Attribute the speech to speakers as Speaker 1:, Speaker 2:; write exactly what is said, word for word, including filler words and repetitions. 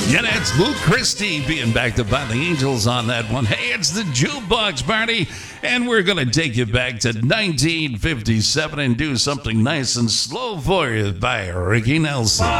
Speaker 1: Yeah, that's Luke Christie being backed up by the Angels on that one. Hey, it's the Jukebox Party, and we're going to take you back to nineteen fifty-seven and do something nice and slow for you by Ricky Nelson.